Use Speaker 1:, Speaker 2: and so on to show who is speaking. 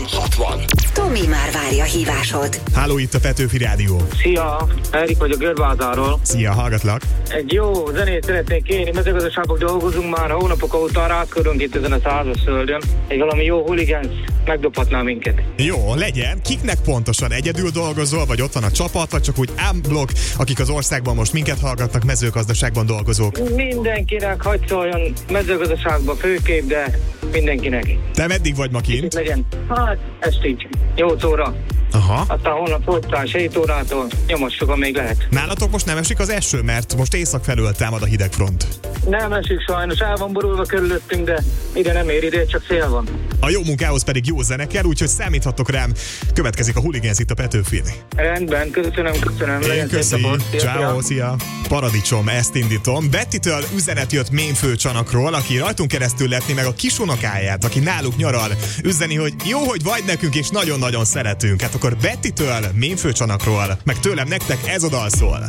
Speaker 1: 60.
Speaker 2: Tomi már várja a hívásod.
Speaker 3: Háló, itt a Petőfi Rádió.
Speaker 4: Szia, Erik vagyok Görbázáról.
Speaker 3: Szia, hallgatlak.
Speaker 4: Egy jó zenét szeretnék kérni, mezőgazdaságban dolgozunk már hónapok óta, rákörünk itt ezen a szárazföldön. Egy valami jó huligánsz megdobhatná minket.
Speaker 3: Jó, legyen. Kiknek pontosan? Egyedül dolgozol, vagy ott van a csapat, vagy csak úgy unblock, akik az országban most minket hallgatnak, mezőgazdaságban dolgozók?
Speaker 4: Mindenkinek, hagy szóljon, mezőgazdaságban főképp, de mindenkinek.
Speaker 3: Te meddig vagy ma kint?
Speaker 4: Legyen. Hát, estig. 8 óra.
Speaker 3: Aha.
Speaker 4: Aztán holnap folytán 7 órától nyomassuk, amíg lehet.
Speaker 3: Nálatok most nem esik az eső, mert most észak felől támad a hidegfront.
Speaker 4: Nem esik sajnos, el van borulva körülöttünk, de ide nem ér, ide csak szél van.
Speaker 3: A jó munkához pedig jó zene kell, úgyhogy számíthatok rám. Következik a Hooligans itt a Petőfin.
Speaker 4: Rendben, köszönöm.
Speaker 3: Én köszi. Ciao, szia. Paradicsom, ezt indítom. Bettitől üzenet jött Mémfőcsanakról, aki rajtunk keresztül lepni meg a kisunokáját, aki náluk nyaral. Üzeni, hogy jó, hogy vagy nekünk, és nagyon-nagyon szeretünk. Hát akkor Bettitől Mémfőcsanakról, meg tőlem nektek ez a dal szól.